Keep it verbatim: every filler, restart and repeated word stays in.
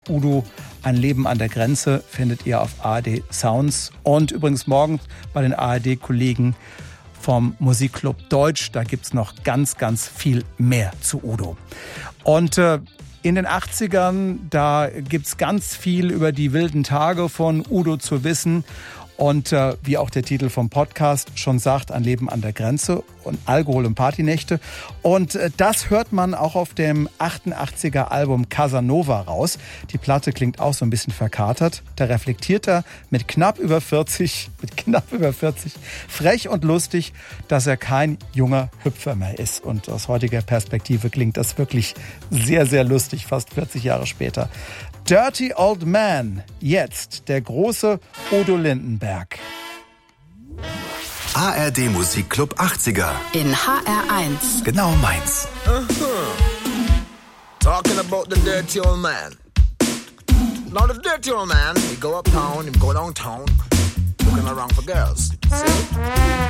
Udo, ein Leben an der Grenze, findet ihr auf A R D Sounds. Und übrigens morgen bei den A R D-Kollegen vom Musikclub Deutsch. Da gibt's noch ganz, ganz viel mehr zu Udo. Und äh, in den achtzigern, da gibt's ganz viel über die wilden Tage von Udo zu wissen. Und äh, wie auch der Titel vom Podcast schon sagt, ein Leben an der Grenze und Alkohol- und Partynächte. Und äh, das hört man auch auf dem achtundachtziger Album Casanova raus. Die Platte klingt auch so ein bisschen verkatert. Da reflektiert er mit knapp über vierzig, mit knapp über vierzig, frech und lustig, dass er kein junger Hüpfer mehr ist. Und aus heutiger Perspektive klingt das wirklich sehr, sehr lustig, fast vierzig Jahre später. Dirty Old Man, jetzt der große Udo Lindenberg. A R D Musikclub achtziger. In H R eins. Genau meins. Uh-huh. Talking about the dirty old man. Now the dirty old man, he go uptown, he go downtown, looking around for girls. See?